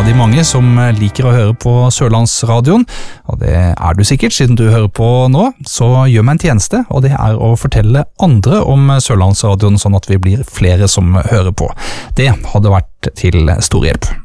veldig mange som liker å høre på Sørlandsradioen, og det du sikkert siden du hører på nå, så gjør meg en tjeneste, og det å fortelle andre om Sørlandsradioen sånn at vi blir flere som hører på. Det hadde vært til stor hjelp.